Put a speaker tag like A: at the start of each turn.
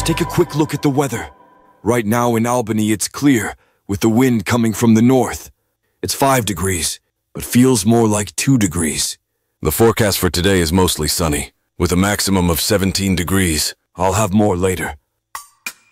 A: Take a quick look at the weather. Right now in Albany, it's clear, with the wind coming from the north. It's 5 degrees, but feels more like 2 degrees.
B: The forecast for today is mostly sunny, with a maximum of 17 degrees.
A: I'll have more later.